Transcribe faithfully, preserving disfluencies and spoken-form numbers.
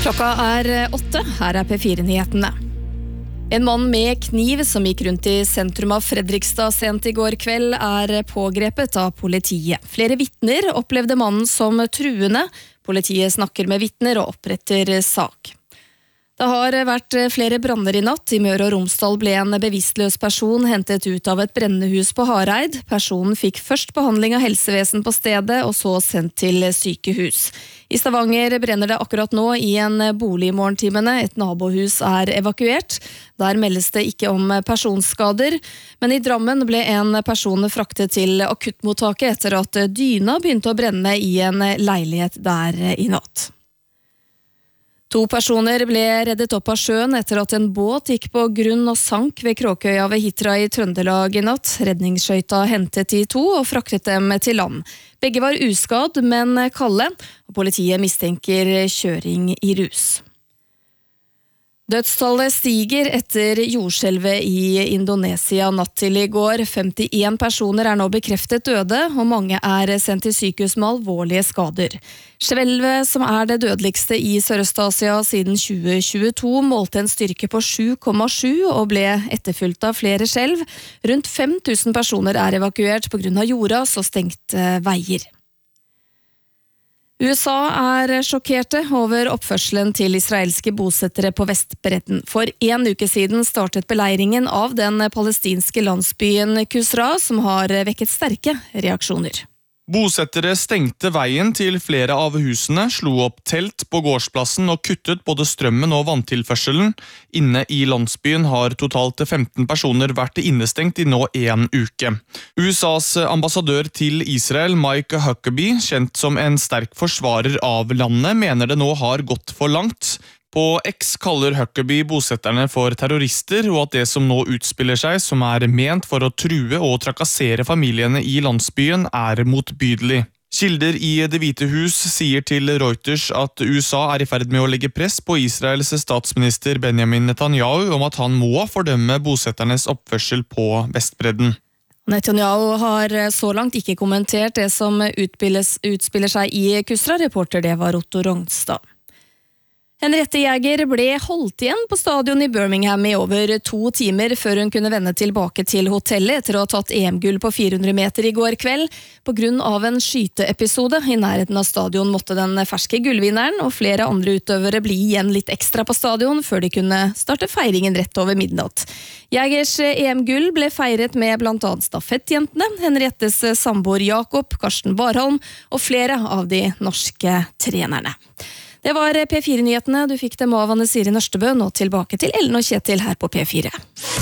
Klokka er åtte, her er P fire-nyhetene. En mann med kniv som gikk rundt i sentrum av Fredrikstad sent i går kveld er pågrepet av politiet. Flere vittner opplevde mannen som truende. Politiet snakker med vittner og oppretter sak. Det har vært flere branner i natt. I Møre og Romsdal ble en bevisstløs person hentet ut av et brennende hus på Hareid. Personen fikk først behandling av helsevesen på stedet, og så sendt til sykehus. I Stavanger brenner det akkurat nå i en bolig i morgentimene. Et nabohus er evakuert. Der meldes det ikke om personskader. Men i Drammen ble en person fraktet til akuttmottaket etter at dyna begynte å brenne i en leilighet der i natt. To personer ble reddet opp av sjøen etter at en båt gikk på grunn og sank ved Kråkøya ved Hitra i Trøndelag i natt. Redningsskøyta hentet de to og fraktet dem til land. Begge var uskadd, men kalde, og politiet mistenker kjøring i rus. Dødstallet stiger etter jordskjelvet i Indonesia natt til i går. femtien personer er nå bekreftet døde, og mange er sendt til sykehus med alvorlige skader. Skjelvet, som er det dødeligste i Sørøst-Asia siden tjue tjueto, målte en styrke på sju komma sju og ble etterfulgt av flere skjelv. Rundt fem tusen personer er evakuert på grunn av jordras og stengte veier. U S A er sjokkerte over oppførselen til israelske bosettere på Vestbredden. For en uke siden startet beleiringen av den palestinske landsbyen Kusra, som har vekket sterke reaksjoner. Bosettere stengte veien til flere av husene, slo opp telt på gårdsplassen og kuttet både strømmen og vanntilførselen. Inne i landsbyen har totalt femten personer vært innestengt i nå en uke. U S As ambassadør til Israel, Mike Huckabee, kjent som en sterk forsvarer av landet, mener det nå har gått for langt. På X kaller Huckabee bosetterne for terrorister, og at det som nå utspiller seg, som er ment for å true og trakassere familiene i landsbyen, er motbydelig. Kilder i Det hvite hus sier til Reuters at U S A er i ferd med å legge press på Israels statsminister Benjamin Netanyahu om at han må fordømme bosetternes oppførsel på Vestbredden. Netanyahu har så langt ikke kommentert det som utspiller seg i Kusra. Reporter det var Otto Rongstad. Henriette Jæger ble holdt igjen på stadion i Birmingham i over to timer før hun kunne vende tilbake til hotellet etter å ha tatt E M-gull på fire hundre meter i går kveld. På grunn av en skyteepisode i nærheten av stadion måtte den ferske gullvinneren og flere andre utøvere bli igjen litt ekstra på stadion før de kunne starte feiringen rett over midnatt. Jægers E M-gull ble feiret med blant annet stafettjentene, Henriettes samboer Jakob, Karsten Warholm og flere av de norske trenerne. Det var P fire-nyhetene. Du fikk dem av Anne Siri Nørstebø, nå tilbake til Ellen og Kjetil her på P fire.